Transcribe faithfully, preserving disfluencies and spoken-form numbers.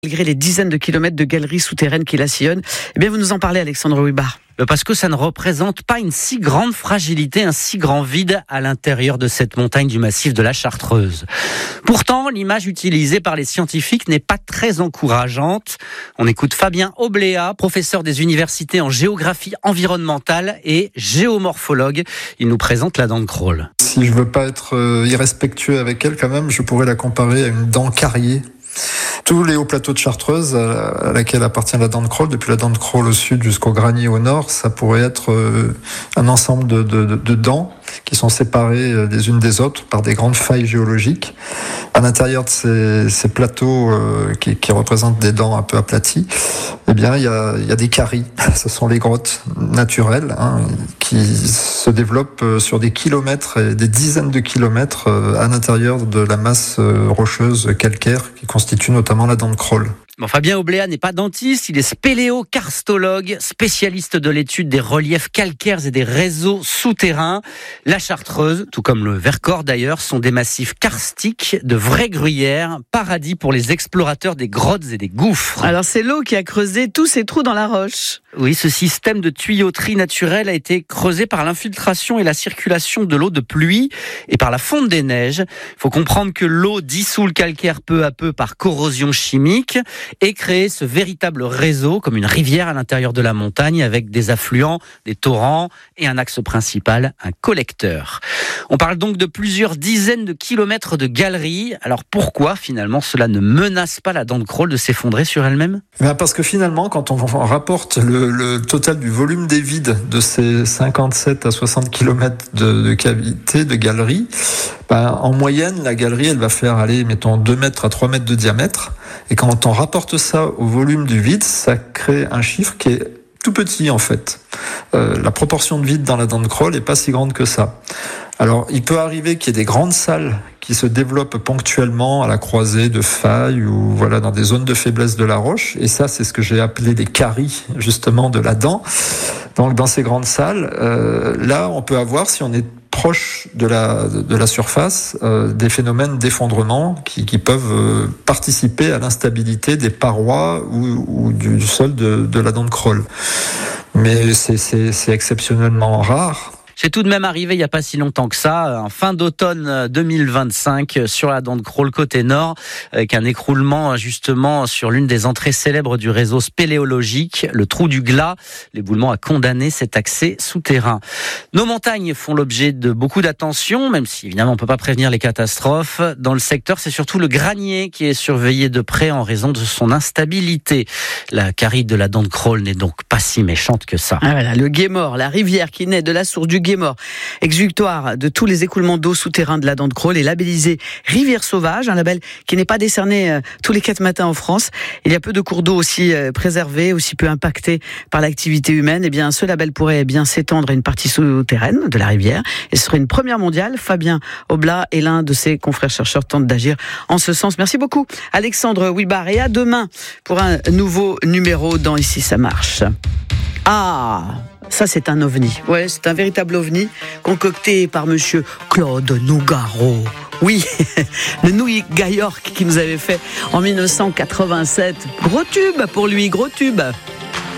Malgré les dizaines de kilomètres de galeries souterraines qui la sillonnent, eh bien vous nous en parlez, Alexandre Wibar. Parce que ça ne représente pas une si grande fragilité, un si grand vide à l'intérieur de cette montagne du massif de la Chartreuse. Pourtant, l'image utilisée par les scientifiques n'est pas très encourageante. On écoute Fabien Obléa, professeur des universités en géographie environnementale et géomorphologue. Il nous présente la dent de Crolles. Si je veux pas être irrespectueux avec elle, quand même, je pourrais la comparer à une dent carriée. Tous les hauts plateaux de Chartreuse, à laquelle appartient la dent de Crolles, depuis la dent de Crolles au sud jusqu'au Granier au nord, ça pourrait être un ensemble de, de, de dents qui sont séparées les unes des autres par des grandes failles géologiques. À l'intérieur de ces, ces plateaux euh, qui, qui représentent des dents un peu aplaties, eh bien, il y a, il y a des caries. Ce sont les grottes naturelles hein, qui se développent sur des kilomètres et des dizaines de kilomètres à l'intérieur de la masse rocheuse calcaire qui constitue notamment la dent de Crolles. Bon, Fabien Obléa n'est pas dentiste, il est spéléokarstologue, spécialiste de l'étude des reliefs calcaires et des réseaux souterrains. La Chartreuse, tout comme le Vercors d'ailleurs, sont des massifs karstiques de vraies gruyères, paradis pour les explorateurs des grottes et des gouffres. Alors c'est l'eau qui a creusé tous ces trous dans la roche. Oui, ce système de tuyauterie naturelle a été creusé par l'infiltration et la circulation de l'eau de pluie et par la fonte des neiges. Il faut comprendre que l'eau dissout le calcaire peu à peu par corrosion chimique et créer ce véritable réseau comme une rivière à l'intérieur de la montagne avec des affluents, des torrents et un axe principal, un collecteur. On parle donc de plusieurs dizaines de kilomètres de galeries. Alors pourquoi finalement cela ne menace pas la dent de Crolles de s'effondrer sur elle-même ? Eh bien parce que finalement quand on rapporte le, le total du volume des vides de ces cinquante-sept à soixante kilomètres de, de cavité, de galeries, ben, en moyenne la galerie elle va faire aller mettons deux mètres à trois mètres de diamètre. Et quand on rapporte ça au volume du vide, ça crée un chiffre qui est tout petit en fait. Euh, la proportion de vide dans la dent de Crolles n'est pas si grande que ça. Alors il peut arriver qu'il y ait des grandes salles qui se développent ponctuellement à la croisée de failles ou voilà dans des zones de faiblesse de la roche. Et ça c'est ce que j'ai appelé les caries justement de la dent. Donc dans ces grandes salles, euh, là on peut avoir, si on est proche de la, de la surface, euh, des phénomènes d'effondrement qui, qui peuvent euh, participer à l'instabilité des parois ou, ou du sol de, de la dent de Crolles. Mais c'est, c'est, c'est exceptionnellement rare. C'est tout de même arrivé il n'y a pas si longtemps que ça, en fin d'automne deux mille vingt-cinq, sur la dent de Crolles côté nord, avec un écroulement justement sur l'une des entrées célèbres du réseau spéléologique, le trou du Glas. L'éboulement a condamné cet accès souterrain. Nos montagnes font l'objet de beaucoup d'attention, même si évidemment on ne peut pas prévenir les catastrophes. Dans le secteur, c'est surtout le Granier qui est surveillé de près en raison de son instabilité. La carie de la dent de Crolles n'est donc pas si méchante que ça. Ah voilà, le Guémort, la rivière qui naît de la source du Guémort, exutoire de tous les écoulements d'eau souterrains de la dent de Crolles, est labellisé Rivière Sauvage, un label qui n'est pas décerné euh, tous les quatre matins en France. Il y a peu de cours d'eau aussi euh, préservés, aussi peu impactés par l'activité humaine. Eh bien, ce label pourrait bien s'étendre à une partie souterraine de la rivière et ce serait une première mondiale. Fabien Obléa et l'un de ses confrères chercheurs tentent d'agir en ce sens. Merci beaucoup, Alexandre Wibar, et à demain pour un nouveau numéro dans Ici ça marche. Ah, ça c'est un ovni. Ouais, c'est un véritable ovni concocté par monsieur Claude Nougaro. Oui, le Nougat York qui nous avait fait en dix-neuf cent quatre-vingt-sept. Gros tube pour lui, gros tube.